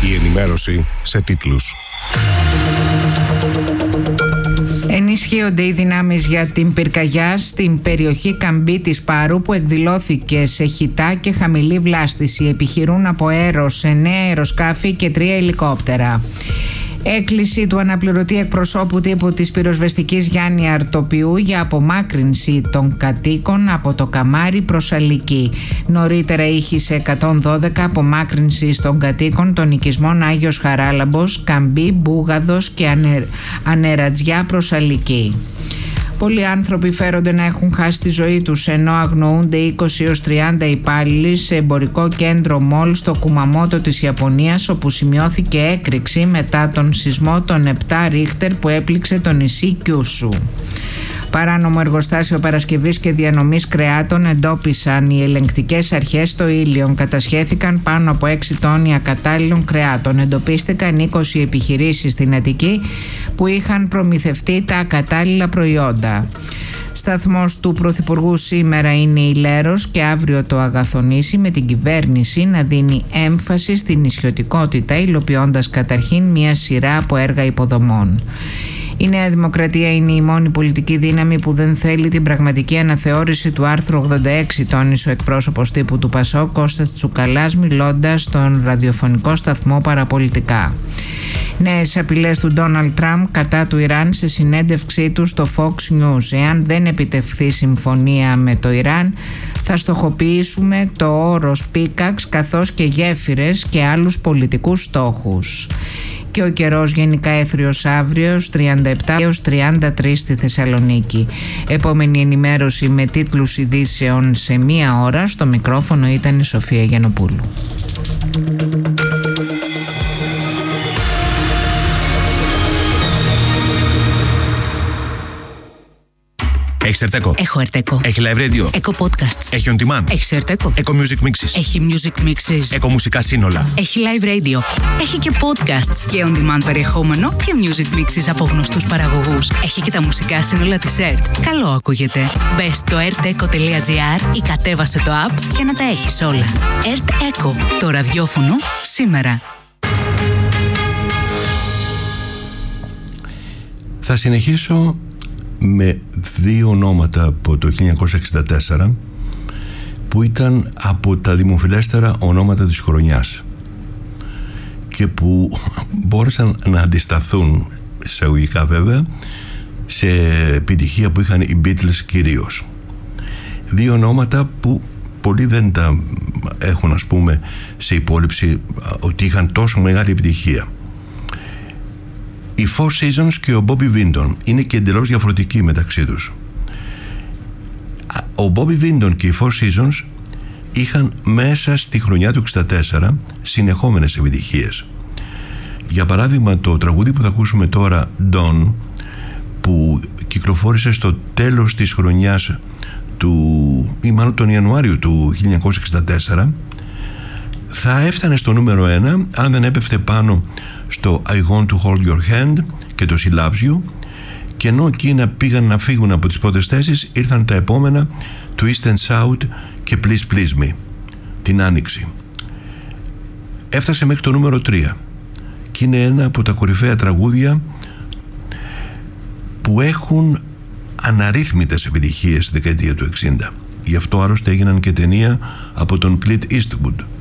Η ενημέρωση σε τίτλους. Ενισχύονται οι δυνάμεις για την πυρκαγιά στην περιοχή Καμπή της Πάρου που εκδηλώθηκε σε χυτά και χαμηλή βλάστηση. Επιχειρούν από αέρος 9 αεροσκάφη και 3 ελικόπτερα. Έκκληση του αναπληρωτή εκπροσώπου τύπου της πυροσβεστικής Γιάννη Αρτοπιού για απομάκρυνση των κατοίκων από το Καμάρι προς Αλική. Νωρίτερα ήχησε 112 απομάκρυνση των κατοίκων των οικισμών Άγιος Χαράλαμπος, Καμπή, Μπούγαδος και Ανερατζιά προς Αλική. Πολλοί άνθρωποι φέρονται να έχουν χάσει τη ζωή τους, ενώ αγνοούνται 20 έως 30 υπάλληλοι σε εμπορικό κέντρο μολ στο Κουμαμότο της Ιαπωνίας, όπου σημειώθηκε έκρηξη μετά τον σεισμό των 7 Ρίχτερ που έπληξε το νησί Κιούσου. Παράνομο εργοστάσιο παρασκευής και διανομής κρεάτων εντόπισαν οι ελεγκτικές αρχές στο Ήλιον. Κατασχέθηκαν πάνω από 6 τόνοι ακατάλληλων κρεάτων. Εντοπίστηκαν 20 επιχειρήσεις στην Αττική που είχαν προμηθευτεί τα ακατάλληλα προϊόντα. Σταθμός του Πρωθυπουργού σήμερα είναι η Λέρος και αύριο το Αγαθονήσι, με την κυβέρνηση να δίνει έμφαση στην νησιωτικότητα, υλοποιώντας καταρχήν μια σειρά από έργα υποδομών. Η Νέα Δημοκρατία είναι η μόνη πολιτική δύναμη που δεν θέλει την πραγματική αναθεώρηση του άρθρου 86, τόνισε ο εκπρόσωπος τύπου του ΠΑΣΟΚ Κώστας Τσουκαλάς, μιλώντας στον ραδιοφωνικό σταθμό Παραπολιτικά. Νέες απειλές του Ντόναλντ Τραμπ κατά του Ιράν σε συνέντευξή του στο Fox News. Εάν δεν επιτευχθεί συμφωνία με το Ιράν, θα στοχοποιήσουμε το όρος πίκαξ καθώς και γέφυρες και άλλους πολιτικούς στόχους. Και ο καιρός γενικά έθριος αύριο 37 έως 33 στη Θεσσαλονίκη. Επόμενη ενημέρωση με τίτλους ειδήσεων σε 1 ώρα. Στο μικρόφωνο ήταν η Σοφία Γιαννοπούλου. Έχεις Ερτέκο? Έχω Ερτέκο. Έχει live radio? Έχω podcasts. Έχει on demand? Έχεις Ερτέκο? Eco Music Mixes? Έχει music mixes. Eco μουσικά σύνολα? Έχει live radio. Έχει και podcasts και on demand περιεχόμενο και music mixes από γνωστούς παραγωγούς. Έχει και τα μουσικά σύνολα της ΕΡΤ. Καλό ακούγεται. Μπες στο erteco.gr ή κατέβασε το app για να τα έχεις όλα. ΕΡΤ Eco. Το ραδιόφωνο σήμερα. Θα συνεχίσω με 2 ονόματα από το 1964 που ήταν από τα δημοφιλέστερα ονόματα της χρονιάς και που μπόρεσαν να αντισταθούν, εισαγωγικά βέβαια, σε επιτυχία που είχαν οι Beatles κυρίως. 2 ονόματα που πολλοί δεν τα έχουν, ας πούμε, σε υπόλοιψη ότι είχαν τόσο μεγάλη επιτυχία. Οι Four Seasons και ο Bobby Vinton είναι και εντελώς διαφορετικοί μεταξύ τους. Ο Bobby Vinton και οι Four Seasons είχαν μέσα στη χρονιά του 64 συνεχόμενες επιτυχίες. Για παράδειγμα, το τραγούδι που θα ακούσουμε τώρα, Dawn, που κυκλοφόρησε στο τέλος της χρονιάς ή μάλλον τον Ιανουάριο του 1964, θα έφτανε στο νούμερο 1 αν δεν έπεφτε πάνω στο I Want to Hold Your Hand και το She Loves You, και ενώ εκείνα πήγαν να φύγουν από τις πρώτες θέσεις, ήρθαν τα επόμενα Twist and Shout και Please Please Me την Άνοιξη. Έφτασε μέχρι το νούμερο 3 και είναι ένα από τα κορυφαία τραγούδια που έχουν αναρρύθμιτες επιτυχίες στη δεκαετία του 60. Γι' αυτό άλλωστε έγιναν και ταινία από τον Clint Eastwood.